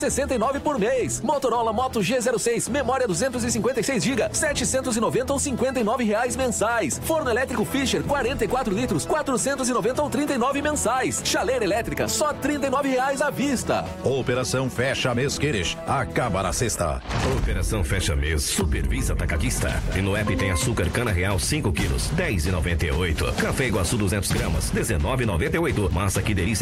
69 por mês. Motorola Moto G06, memória 256 GB, 790 ou R$59 mensais. Forno elétrico Fisher, 44 litros, 490 ou 39 mensais. Chaleira elétrica, só R$39 à vista. Operação Fecha Mês Queres, acaba na sexta. Operação Fecha Mês, Supervisa Atacadista. E no app tem açúcar cana real 5 quilos, R$10,98. Café Iguaçu 200 gramas, R$19,98. Massa Que Delícia